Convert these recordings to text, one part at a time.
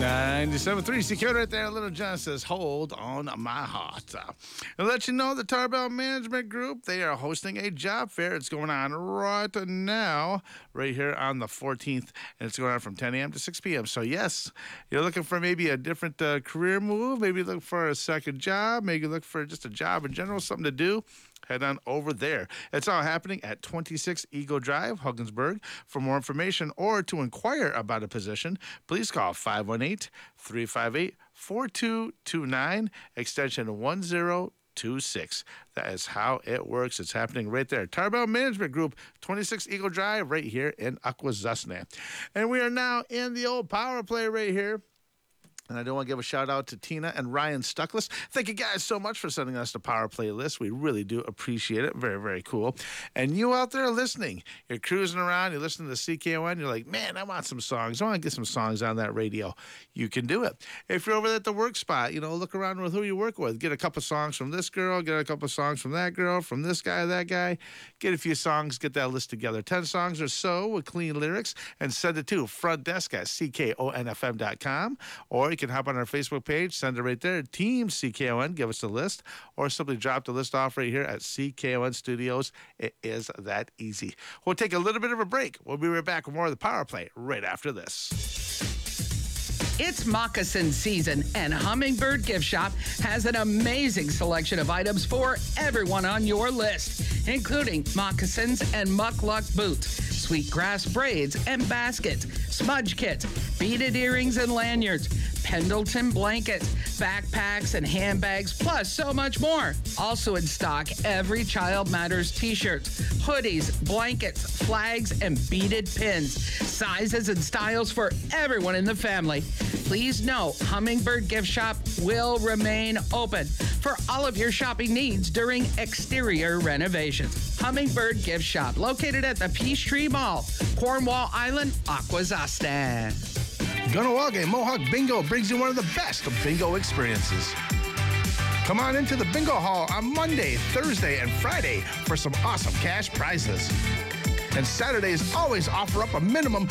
97.3 Secure right there. Little John says, hold on my heart. I'll let you know the Tarbell Management Group, they are hosting a job fair. It's going on right now, right here on the 14th, and it's going on from 10 a.m. to 6 p.m. So, yes, you're looking for maybe a different career move, maybe look for a second job, maybe look for just a job in general, something to do. Head on over there. It's all happening at 26 Eagle Drive, Huggensburg. For more information or to inquire about a position, please call 518-358-4229, extension 1026. That is how it works. It's happening right there. Tarbell Management Group, 26 Eagle Drive, right here in Akwesasne. And we are now in the old power play right here. And I do want to give a shout out to Tina and Ryan Stuckless. Thank you guys so much for sending us the Power Play list. We really do appreciate it. Very, very cool. And you out there listening, you're cruising around, you're listening to CKON, you're like, man, I want some songs. I want to get some songs on that radio. You can do it. If you're over at the work spot, look around with who you work with. Get a couple songs from this girl, get a couple songs from that girl, from this guy, that guy. Get a few songs, get that list together. 10 songs or so with clean lyrics, and send it to front desk at ckonfm.com. Or you can hop on our Facebook page, send it right there, Team CKON, give us the list, or simply drop the list off right here at CKON Studios. It is that easy. We'll take a little bit of a break. We'll be right back with more of the Power Play right after this. It's moccasin season, and Hummingbird Gift Shop has an amazing selection of items for everyone on your list, including moccasins and muckluck boots, sweetgrass braids and baskets, smudge kits, beaded earrings and lanyards, Pendleton blankets, backpacks and handbags, plus so much more. Also in stock, Every Child Matters t-shirts, hoodies, blankets, flags, and beaded pins. Sizes and styles for everyone in the family. Please know Hummingbird Gift Shop will remain open for all of your shopping needs during exterior renovations. Hummingbird Gift Shop, located at the Peachtree Mall, Cornwall Island, Akwesasne. Gunawage Mohawk Bingo brings you one of the best of bingo experiences. Come on into the Bingo Hall on Monday, Thursday, and Friday for some awesome cash prizes. And Saturdays always offer up a minimum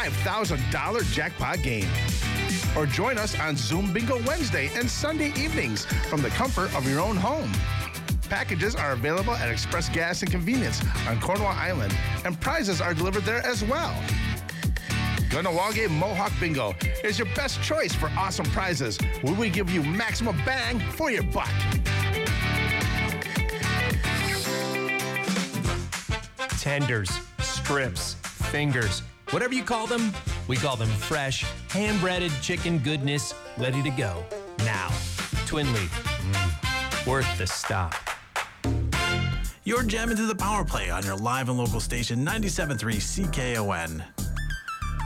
$5,000 jackpot game. Or join us on Zoom Bingo Wednesday and Sunday evenings from the comfort of your own home. Packages are available at Express Gas and Convenience on Cornwall Island, and prizes are delivered there as well. Gunawage Mohawk Bingo is your best choice for awesome prizes, where we give you maximum bang for your buck. Tenders, strips, fingers, whatever you call them, we call them fresh, hand-breaded chicken goodness, ready to go. Now, Twin Leaf, worth the stop. You're jamming to the Power Play on your live and local station 97.3 CKON.